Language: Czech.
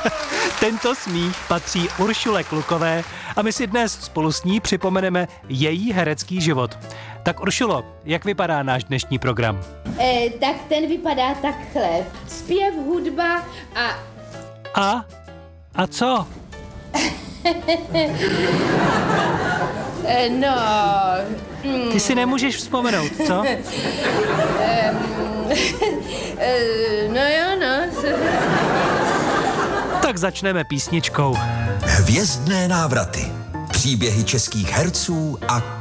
Tento smích patří Uršule Klukové a my si dnes spolu s ní připomeneme její herecký život. Tak Uršulo, jak vypadá náš dnešní program? Tak ten vypadá takhle. Zpěv, hudba a... A co? Ty si nemůžeš vzpomenout, co? Tak začneme písničkou. Hvězdné návraty. Příběhy českých herců a